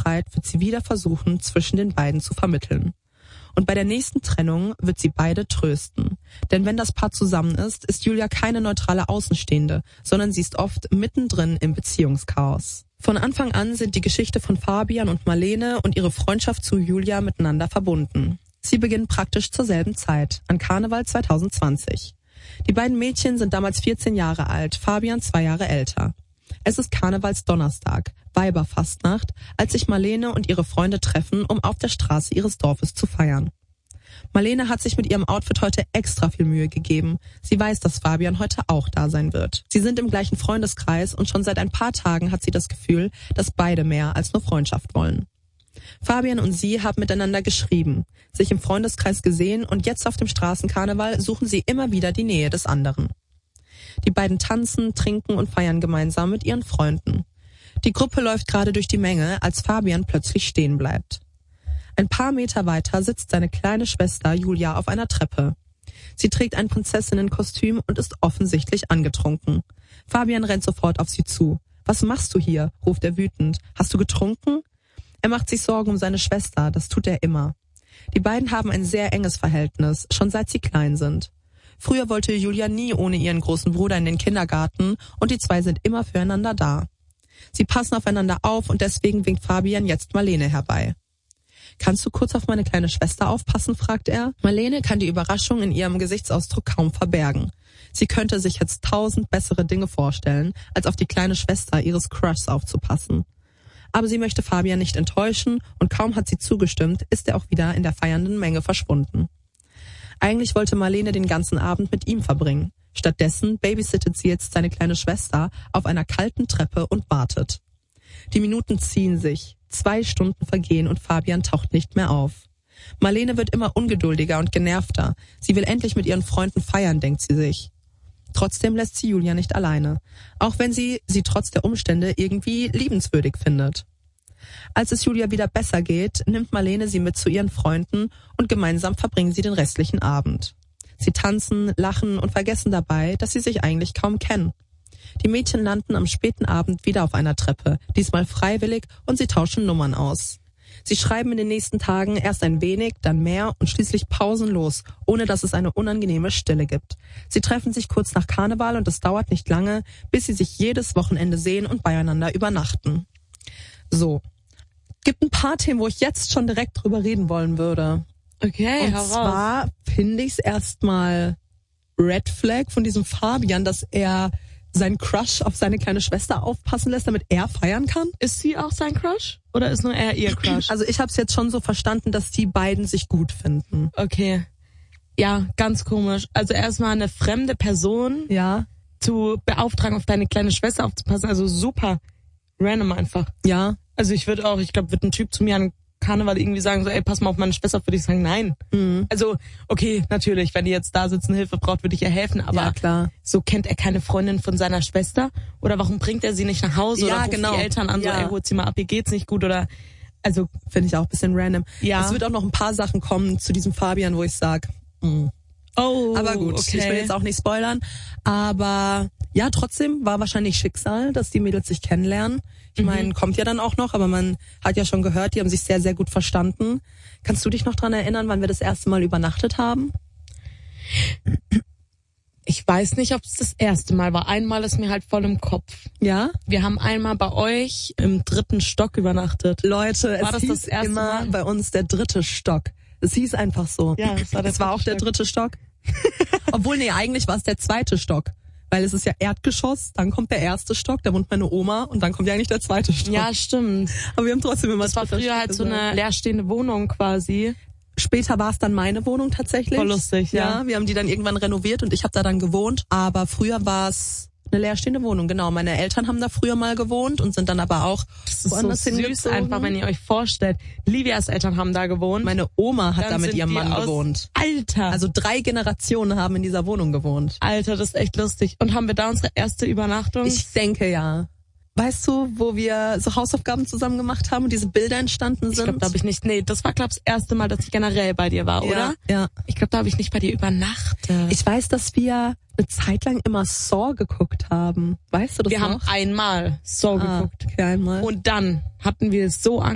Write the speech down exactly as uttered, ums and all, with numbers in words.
Zeit wird sie wieder versuchen, zwischen den beiden zu vermitteln. Und bei der nächsten Trennung wird sie beide trösten. Denn wenn das Paar zusammen ist, ist Julia keine neutrale Außenstehende, sondern sie ist oft mittendrin im Beziehungschaos. Von Anfang an sind die Geschichte von Fabian und Marlene und ihre Freundschaft zu Julia miteinander verbunden. Sie beginnen praktisch zur selben Zeit, an Karneval zwanzig zwanzig. Die beiden Mädchen sind damals vierzehn Jahre alt, Fabian zwei Jahre älter. Es ist Karnevalsdonnerstag, Weiberfastnacht, als sich Marlene und ihre Freunde treffen, um auf der Straße ihres Dorfes zu feiern. Marlene hat sich mit ihrem Outfit heute extra viel Mühe gegeben. Sie weiß, dass Fabian heute auch da sein wird. Sie sind im gleichen Freundeskreis und schon seit ein paar Tagen hat sie das Gefühl, dass beide mehr als nur Freundschaft wollen. Fabian und sie haben miteinander geschrieben, sich im Freundeskreis gesehen und jetzt auf dem Straßenkarneval suchen sie immer wieder die Nähe des anderen. Die beiden tanzen, trinken und feiern gemeinsam mit ihren Freunden. Die Gruppe läuft gerade durch die Menge, als Fabian plötzlich stehen bleibt. Ein paar Meter weiter sitzt seine kleine Schwester Julia auf einer Treppe. Sie trägt ein Prinzessinnenkostüm und ist offensichtlich angetrunken. Fabian rennt sofort auf sie zu. »Was machst du hier?« ruft er wütend. »Hast du getrunken?« Er macht sich Sorgen um seine Schwester, das tut er immer. Die beiden haben ein sehr enges Verhältnis, schon seit sie klein sind. Früher wollte Julia nie ohne ihren großen Bruder in den Kindergarten und die zwei sind immer füreinander da. Sie passen aufeinander auf und deswegen winkt Fabian jetzt Marlene herbei. »Kannst du kurz auf meine kleine Schwester aufpassen?« fragt er. Marlene kann die Überraschung in ihrem Gesichtsausdruck kaum verbergen. Sie könnte sich jetzt tausend bessere Dinge vorstellen, als auf die kleine Schwester ihres Crushs aufzupassen. Aber sie möchte Fabian nicht enttäuschen und kaum hat sie zugestimmt, ist er auch wieder in der feiernden Menge verschwunden. Eigentlich wollte Marlene den ganzen Abend mit ihm verbringen. Stattdessen babysittet sie jetzt seine kleine Schwester auf einer kalten Treppe und wartet. Die Minuten ziehen sich, zwei Stunden vergehen und Fabian taucht nicht mehr auf. Marlene wird immer ungeduldiger und genervter. Sie will endlich mit ihren Freunden feiern, denkt sie sich. Trotzdem lässt sie Julia nicht alleine, auch wenn sie sie trotz der Umstände irgendwie liebenswürdig findet. Als es Julia wieder besser geht, nimmt Marlene sie mit zu ihren Freunden und gemeinsam verbringen sie den restlichen Abend. Sie tanzen, lachen und vergessen dabei, dass sie sich eigentlich kaum kennen. Die Mädchen landen am späten Abend wieder auf einer Treppe, diesmal freiwillig, und sie tauschen Nummern aus. Sie schreiben in den nächsten Tagen erst ein wenig, dann mehr und schließlich pausenlos, ohne dass es eine unangenehme Stille gibt. Sie treffen sich kurz nach Karneval und es dauert nicht lange, bis sie sich jedes Wochenende sehen und beieinander übernachten. So, gibt ein paar Themen, wo ich jetzt schon direkt drüber reden wollen würde. Okay, und heraus. zwar finde ich es erstmal Red Flag von diesem Fabian, dass er seinen Crush auf seine kleine Schwester aufpassen lässt, damit er feiern kann. Ist sie auch sein Crush? Oder ist nur er ihr Crush? Also ich habe es jetzt schon so verstanden, dass die beiden sich gut finden. Okay. Ja, ganz komisch. Also erstmal eine fremde Person Ja. zu beauftragen, auf deine kleine Schwester aufzupassen. Also super random einfach. Ja. Also ich würde auch, ich glaube, wird ein Typ zu mir an Karneval irgendwie sagen, so, ey, pass mal auf meine Schwester, würde ich sagen, nein. Mhm. Also, okay, natürlich, wenn die jetzt da sitzen, Hilfe braucht, würde ich ihr helfen, aber Ja, klar. so kennt er keine Freundin von seiner Schwester? Oder warum bringt er sie nicht nach Hause? Ja, oder ruft genau. die Eltern an, Ja. so, ey, holt sie mal ab, ihr geht's nicht gut, oder, also, Finde ich auch ein bisschen random. Ja. Es wird auch noch ein paar Sachen kommen zu diesem Fabian, wo ich sag, mh. oh, Aber gut, okay. ich will jetzt auch nicht spoilern. Aber ja, trotzdem war wahrscheinlich Schicksal, dass die Mädels sich kennenlernen. Ich Mhm. meine, kommt ja dann auch noch, aber man hat ja schon gehört, die haben sich sehr, sehr gut verstanden. Kannst du dich noch dran erinnern, wann wir das erste Mal übernachtet haben? Ich weiß nicht, ob es das erste Mal war. Einmal ist mir halt voll im Kopf. Ja? Wir haben einmal bei euch im dritten Stock übernachtet. Leute, War es das hieß das erste immer Mal? bei uns der dritte Stock. Es hieß einfach so. Ja, es war der es war auch dritte der Stock. dritte Stock. Obwohl, nee, eigentlich war es der zweite Stock. Weil es ist ja Erdgeschoss, dann kommt der erste Stock, da wohnt meine Oma und dann kommt ja eigentlich der zweite Stock. Ja, stimmt. Aber wir haben trotzdem immer Das war dritter früher Stock halt so gesagt. eine leerstehende Wohnung quasi. Später war es dann meine Wohnung tatsächlich. Voll lustig, ja. Ja, wir haben die dann irgendwann renoviert und ich habe da dann gewohnt. Aber früher war es eine leerstehende Wohnung, genau. Meine Eltern haben da früher mal gewohnt und sind dann aber auch Das ist so woanders süß hingezogen. einfach, wenn ihr euch vorstellt. Livias Eltern haben da gewohnt. Meine Oma hat Dann da mit sind ihrem die Mann aus- gewohnt. Alter. Also drei Generationen haben in dieser Wohnung gewohnt. Alter, das ist echt lustig. Und haben wir da unsere erste Übernachtung? Ich denke ja. Weißt du, wo wir so Hausaufgaben zusammen gemacht haben und diese Bilder entstanden sind? Ich glaube, da habe ich nicht, nee, das war, glaube ich, das erste Mal, dass ich generell bei dir war, ja, oder? Ja. Ich glaube, da habe ich nicht bei dir übernachtet. Ich weiß, dass wir eine Zeit lang immer Saw geguckt haben. Weißt du das wir noch? haben einmal so ah, geguckt. okay, einmal. Und dann hatten wir so Angst.